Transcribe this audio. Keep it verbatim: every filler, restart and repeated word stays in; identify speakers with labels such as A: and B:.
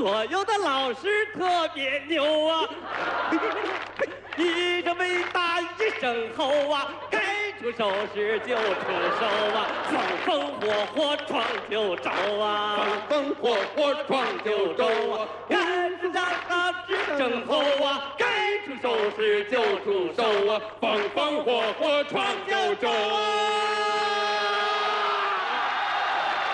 A: 所有的老师特别牛啊！一声伟大，一声吼啊！该出手时就出手啊！风风火火闯九州啊！
B: 风风火火闯九州啊！
A: 该出战啊，只争吼啊！该出手时就出手啊！
B: 风风火火闯九州。